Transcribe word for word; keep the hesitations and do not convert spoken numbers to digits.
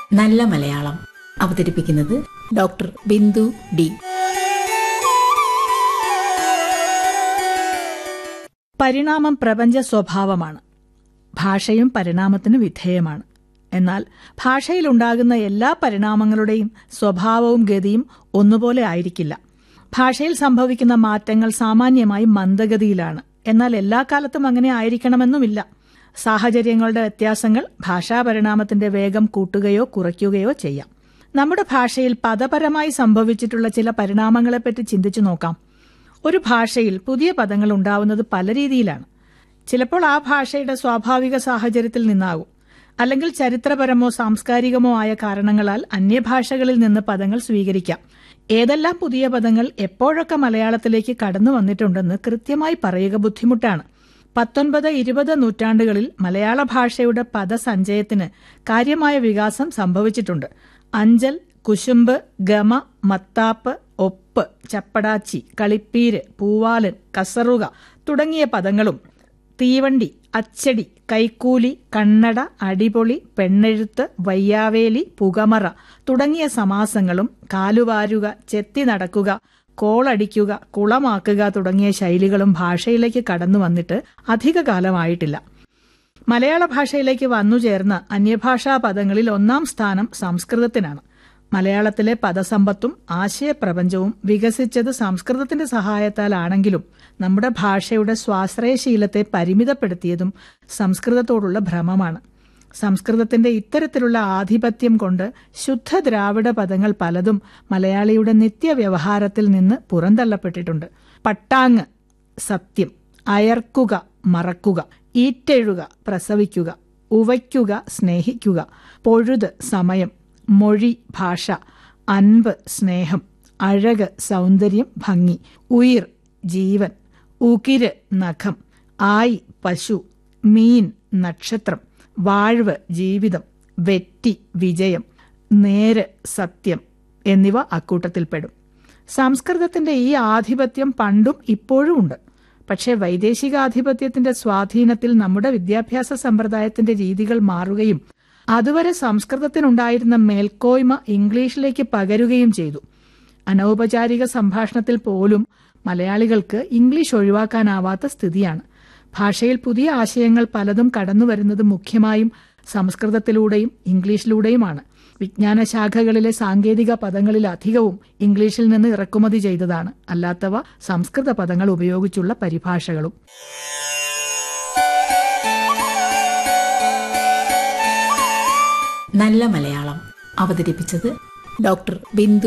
നല്ല മലയാളം അവതരിപ്പിക്കുന്നത് doctor Bindu D. പരിണാമം പ്രപഞ്ച സ്വഭാവമാണ്. ഭാഷയും പരിണാമത്തിന് വിധേയമാണ്. എന്നാൽ ഭാഷയിലുണ്ടാകുന്ന എല്ലാ പരിണാമങ്ങളുടെയും സ്വഭാവവും ഗതിയും ഒന്നുപോലെ ആയിരിക്കില്ല. ഭാഷയിൽ സംഭവിക്കുന്ന മാറ്റങ്ങൾ സാമാന്യമായി മന്ദഗതിയിലാണ്. എന്നാൽ എല്ലാ കാലത്തും അങ്ങനെ ആയിരിക്കണമെന്നുമില്ല. സാഹചര്യങ്ങളുടെ വ്യത്യാസങ്ങൾ ഭാഷാ പരിണാമത്തിന്റെ വേഗം കൂട്ടുകയോ കുറയ്ക്കുകയോ ചെയ്യാം. നമ്മുടെ ഭാഷയിൽ പദപരമായി സംഭവിച്ചിട്ടുള്ള ചില പരിണാമങ്ങളെപ്പറ്റി ചിന്തിച്ചു നോക്കാം. ഒരു ഭാഷയിൽ പുതിയ പദങ്ങൾ ഉണ്ടാവുന്നത് പല രീതിയിലാണ്. ചിലപ്പോൾ ആ ഭാഷയുടെ സ്വാഭാവിക സാഹചര്യത്തിൽ നിന്നാകും, അല്ലെങ്കിൽ ചരിത്രപരമോ സാംസ്കാരികമോ ആയ കാരണങ്ങളാൽ അന്യഭാഷകളിൽ നിന്ന് പദങ്ങൾ സ്വീകരിക്കാം. ഏതെല്ലാം പുതിയ പദങ്ങൾ എപ്പോഴൊക്കെ മലയാളത്തിലേക്ക് കടന്നു വന്നിട്ടുണ്ടെന്ന് കൃത്യമായി പറയുക ബുദ്ധിമുട്ടാണ്. പത്തൊൻപത് ഇരുപത് നൂറ്റാണ്ടുകളിൽ മലയാള ഭാഷയുടെ പദസഞ്ചയത്തിന് കാര്യമായ വികാസം സംഭവിച്ചിട്ടുണ്ട്. അഞ്ചൽ, കുശുമ്പ്, ഗമ, മത്താപ്പ്, ഒപ്പ്, ചപ്പടാച്ചി, കളിപ്പീര്, പൂവാലൻ, കസറുക തുടങ്ങിയ പദങ്ങളും തീവണ്ടി, അച്ചടി, കൈക്കൂലി, കണ്ണട, അടിപൊളി, പെണ്ണെഴുത്ത്, വയ്യാവേലി, പുകമറ തുടങ്ങിയ സമാസങ്ങളും കാലുവാരുക, ചെത്തി നടക്കുക, കോളടിക്കുക, കുളമാക്കുക തുടങ്ങിയ ശൈലികളും ഭാഷയിലേക്ക് കടന്നു വന്നിട്ട് അധികകാലമായിട്ടില്ല. മലയാള ഭാഷയിലേക്ക് വന്നുചേർന്ന അന്യഭാഷാ പദങ്ങളിൽ ഒന്നാം സ്ഥാനം സംസ്കൃതത്തിനാണ്. മലയാളത്തിലെ പദസമ്പത്തും ആശയപ്രപഞ്ചവും വികസിച്ചത് സംസ്കൃതത്തിന്റെ സഹായത്താലാണെങ്കിലും നമ്മുടെ ഭാഷയുടെ സ്വാശ്രയശീലത്തെ പരിമിതപ്പെടുത്തിയതും സംസ്കൃതത്തോടുള്ള ഭ്രമമാണ്. സംസ്കൃതത്തിന്റെ ഇത്തരത്തിലുള്ള ആധിപത്യം കൊണ്ട് ശുദ്ധ ദ്രാവിഡ പദങ്ങൾ പലതും മലയാളിയുടെ നിത്യവ്യവഹാരത്തിൽ നിന്ന് പുറന്തള്ളപ്പെട്ടിട്ടുണ്ട്. പട്ടാങ് സത്യം, അയർക്കുക മറക്കുക, ഈറ്റെഴുക പ്രസവിക്കുക, ഉവയ്ക്കുക സ്നേഹിക്കുക, പൊഴുത് സമയം, മൊഴി ഭാഷ, അൻപ് സ്നേഹം, അഴക് സൗന്ദര്യം ഭംഗി, ഉയിർ ജീവൻ, ഉകിര് നഖം, ആയി പശു, മീൻ നക്ഷത്രം, വാഴ്വ് ജീവിതം, വെറ്റി വിജയം, നേര് സത്യം എന്നിവ അക്കൂട്ടത്തിൽപ്പെടും. സംസ്കൃതത്തിന്റെ ഈ ആധിപത്യം പണ്ടും ഇപ്പോഴും ഉണ്ട്. പക്ഷേ വൈദേശികാധിപത്യത്തിന്റെ സ്വാധീനത്തിൽ നമ്മുടെ വിദ്യാഭ്യാസ സമ്പ്രദായത്തിന്റെ രീതികൾ മാറുകയും അതുവരെ സംസ്കൃതത്തിനുണ്ടായിരുന്ന മേൽക്കോയ്മ ഇംഗ്ലീഷിലേക്ക് പകരുകയും ചെയ്തു. അനൗപചാരിക സംഭാഷണത്തിൽ പോലും മലയാളികൾക്ക് ഇംഗ്ലീഷ് ഒഴിവാക്കാനാവാത്ത സ്ഥിതിയാണ്. ഭാഷയിൽ പുതിയ ആശയങ്ങൾ പലതും കടന്നുവരുന്നത് മുഖ്യമായും സംസ്കൃതത്തിലൂടെയും ഇംഗ്ലീഷിലൂടെയുമാണ്. വിജ്ഞാന ശാഖകളിലെ സാങ്കേതിക പദങ്ങളിലധികവും ഇംഗ്ലീഷിൽ നിന്ന് ഇറക്കുമതി ചെയ്തതാണ്. അല്ലാത്തവ സംസ്കൃത പദങ്ങൾ ഉപയോഗിച്ചുള്ള പരിഭാഷകളും. നല്ല മലയാളം അവതരിപ്പിച്ചത് ഡോക്ടർ ബിന്ദു